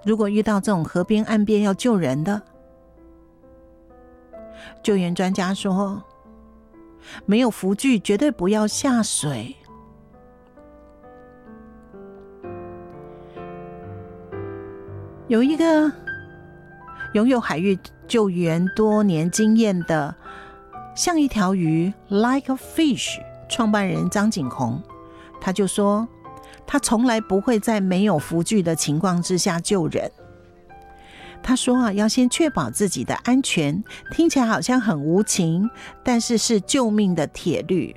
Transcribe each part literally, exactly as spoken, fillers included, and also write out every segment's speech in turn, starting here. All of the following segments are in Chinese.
如果遇到这种河边岸边要救人的，救援专家说，没有浮具绝对不要下水。有一个拥有海域救援多年经验的像一条鱼 like a fish 创办人张景宏，他就说他从来不会在没有浮具的情况之下救人。他说啊，要先确保自己的安全，听起来好像很无情，但是是救命的铁律。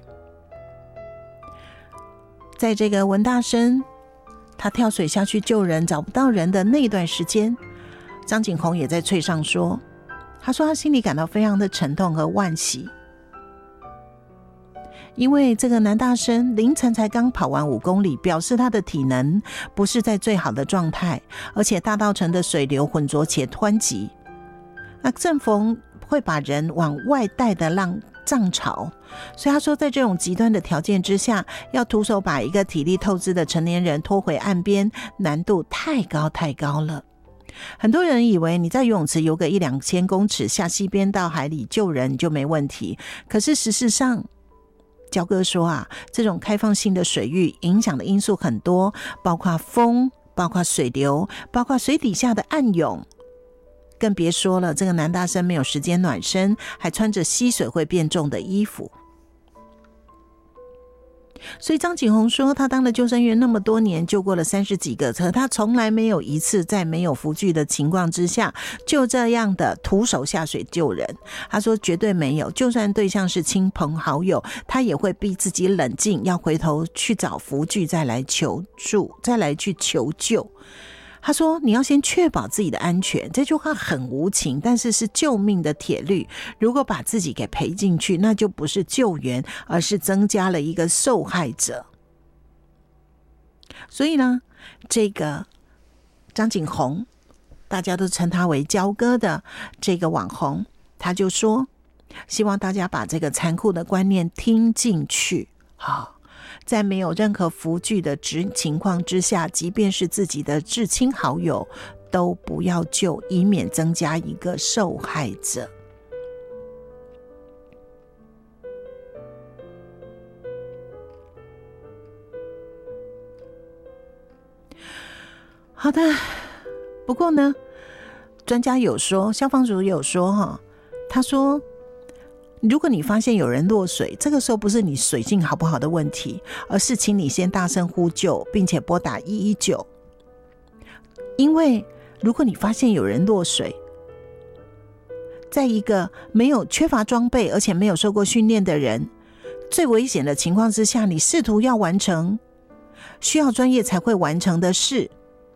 在这个文大生他跳水下去救人找不到人的那段时间，张景宏也在脆上说，他说他心里感到非常的沉痛和惋惜，因为这个男大生凌晨才刚跑完五公里，表示他的体能不是在最好的状态，而且大稻埕的水流浑浊且湍急，那正逢会把人往外带的浪涨潮，所以他说在这种极端的条件之下，要徒手把一个体力透支的成年人拖回岸边，难度太高太高了。很多人以为你在游泳池游个一两千公尺下溪边到海里救人就没问题，可是事实上焦哥说啊，这种开放性的水域影响的因素很多，包括风，包括水流，包括水底下的暗涌，更别说了这个男大生没有时间暖身，还穿着吸水会变重的衣服。所以张景宏说，他当了救生员那么多年，救过了三十几个，可他从来没有一次在没有浮具的情况之下就这样的徒手下水救人。他说绝对没有，就算对象是亲朋好友，他也会逼自己冷静，要回头去找浮具再来求助，再来去求救。他说你要先确保自己的安全，这句话很无情，但是是救命的铁律。如果把自己给赔进去，那就不是救援，而是增加了一个受害者。所以呢，这个张景宏，大家都称他为焦哥的这个网红，他就说希望大家把这个残酷的观念听进去。好，在没有任何浮具的情况之下，即便是自己的至亲好友都不要救，以免增加一个受害者。好的，不过呢，专家有说，消防署有说哈，他说如果你发现有人落水，这个时候不是你水性好不好的问题，而是请你先大声呼救，并且拨打一一九。因为如果你发现有人落水，在一个没有缺乏装备而且没有受过训练的人，最危险的情况之下，你试图要完成需要专业才会完成的事，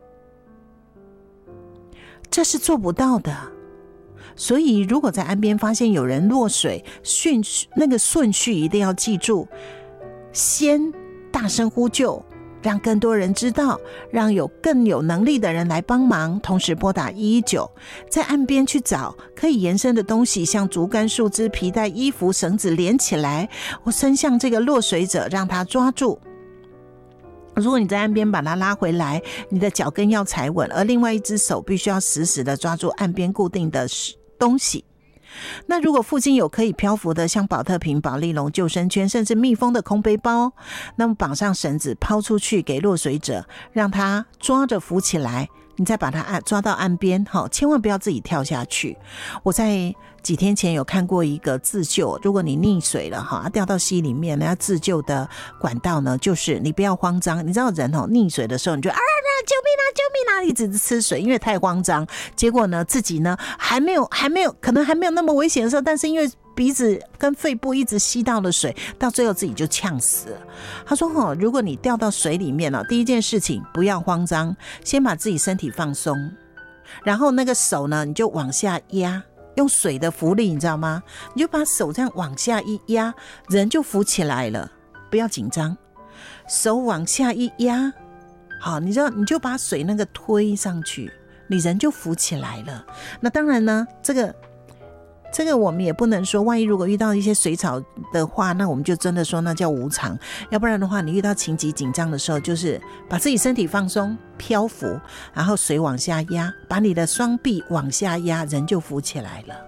这是做不到的。所以如果在岸边发现有人落水，顺那个顺序一定要记住，先大声呼救，让更多人知道，让有更有能力的人来帮忙，同时拨打一一九，在岸边去找可以延伸的东西，像竹竿、树枝、皮带、衣服、绳子连起来，我伸向这个落水者，让他抓住。如果你在岸边把它拉回来，你的脚跟要踩稳，而另外一只手必须要死死的抓住岸边固定的东西。那如果附近有可以漂浮的，像保特瓶、保丽龙、救生圈，甚至密封的空背包，那么绑上绳子抛出去给落水者，让他抓着浮起来，你再把他抓到岸边，千万不要自己跳下去。我在几天前有看过一个自救，如果你溺水了掉到溪里面，那自救的管道呢，就是你不要慌张。你知道人溺水的时候，你就啊救命啊救命啊，一直吃水，因为太慌张，结果呢自己呢还没有还没有可能还没有那么危险的时候，但是因为鼻子跟肺部一直吸到了水，到最后自己就呛死了。他说、哦、如果你掉到水里面、哦、第一件事情不要慌张，先把自己身体放松，然后那个手呢你就往下压，用水的浮力你知道吗，你就把手这样往下一压，人就浮起来了，不要紧张，手往下一压，好，你知道你就把水那个推上去，你人就浮起来了。那当然呢，这个这个我们也不能说，万一如果遇到一些水草的话，那我们就真的说那叫无常。要不然的话，你遇到情急紧张的时候，就是把自己身体放松，漂浮，然后水往下压，把你的双臂往下压，人就浮起来了。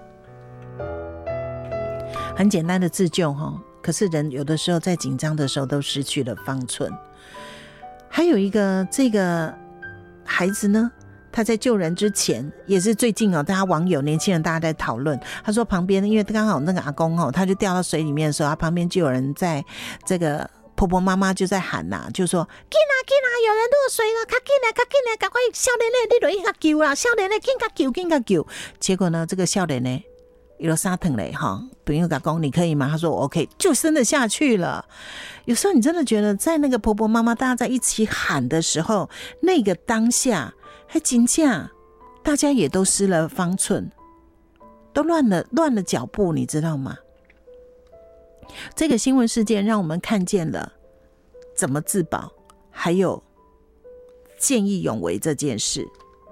很简单的自救，可是人有的时候在紧张的时候都失去了方寸。还有一个这个孩子呢，他在救人之前，也是最近哦，大家网友年轻人大家在讨论，他说旁边因为刚好那个阿公哦，他就掉到水里面的时候，他旁边就有人在这个婆婆妈妈就在喊呐、啊，就说紧啊紧啊，有人落水了，快紧啊快紧啊，赶快少年的你落去救啦，少年的紧快救紧快救。结果呢，这个少年呢有沙疼嘞哈，朋友讲公你可以吗？他说我 OK， 就真的下去了。有时候你真的觉得在那个婆婆妈妈大家在一起喊的时候，那个当下还真正大家也都失了方寸，都乱了乱了脚步，你知道吗？这个新闻事件让我们看见了怎么自保，还有见义勇为这件事。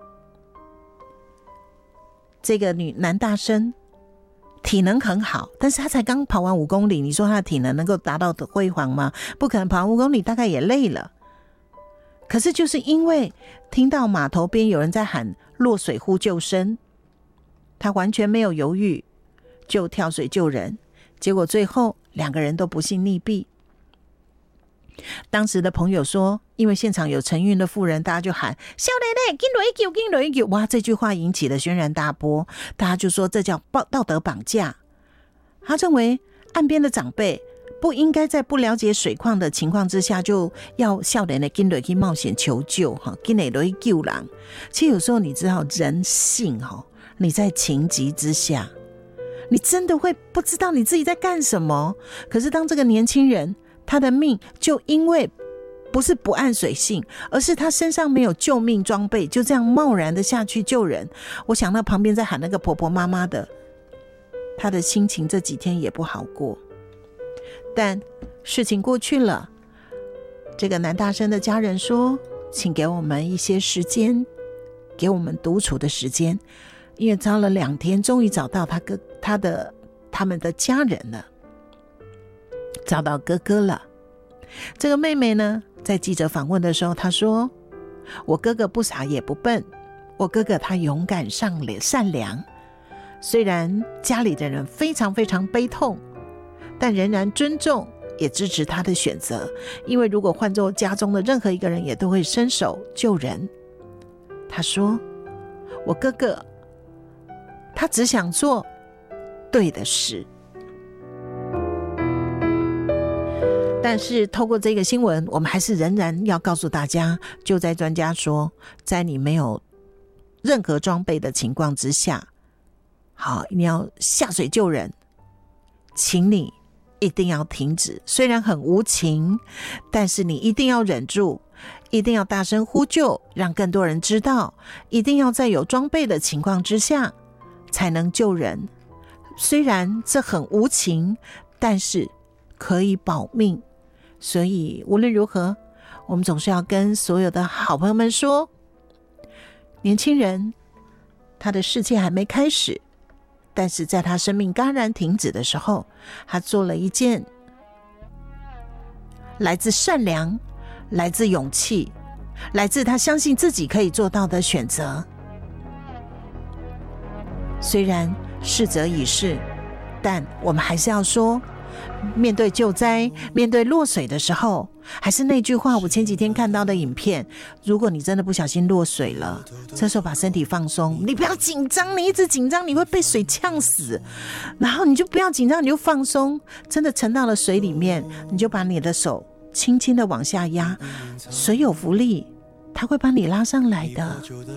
这个女男大生体能很好，但是他才刚跑完五公里，你说他的体能能够达到的辉煌吗？不可能，跑完五公里大概也累了。可是就是因为听到码头边有人在喊落水呼救声，他完全没有犹豫，就跳水救人，结果最后两个人都不幸溺毙。当时的朋友说，因为现场有承运的妇人，大家就喊少年的紧落去救紧落去救，哇，这句话引起了轩然大波，大家就说这叫道德绑架。他认为岸边的长辈不应该在不了解水况的情况之下就要少年的紧落去冒险求救，紧落去救人。其实有时候你知道人性，你在情急之下你真的会不知道你自己在干什么。可是当这个年轻人他的命就因为不是不谙水性，而是他身上没有救命装备，就这样贸然的下去救人。我想到旁边在喊那个婆婆妈妈的，他的心情这几天也不好过。但事情过去了，这个男大生的家人说，请给我们一些时间，给我们独处的时间，因为找了两天，终于找到他哥他的他们的家人了，找到哥哥了。这个妹妹呢，在记者访问的时候，她说，我哥哥不傻也不笨，我哥哥他勇敢善良，虽然家里的人非常非常悲痛，但仍然尊重也支持他的选择，因为如果换作家中的任何一个人也都会伸手救人。他说，我哥哥他只想做对的事。但是透过这个新闻，我们还是仍然要告诉大家，救灾专家说，在你没有任何装备的情况之下，好，你要下水救人，请你一定要停止，虽然很无情，但是你一定要忍住，一定要大声呼救，让更多人知道，一定要在有装备的情况之下才能救人。虽然这很无情，但是可以保命。所以无论如何，我们总是要跟所有的好朋友们说，年轻人他的世界还没开始，但是在他生命戛然停止的时候，他做了一件来自善良、来自勇气、来自他相信自己可以做到的选择。虽然事则已逝，但我们还是要说，面对救灾，面对落水的时候，还是那句话，我前几天看到的影片，如果你真的不小心落水了，这时候把身体放松，你不要紧张，你一直紧张你会被水呛死，然后你就不要紧张，你就放松，真的沉到了水里面，你就把你的手轻轻的往下压，水有浮力，它会把你拉上来的。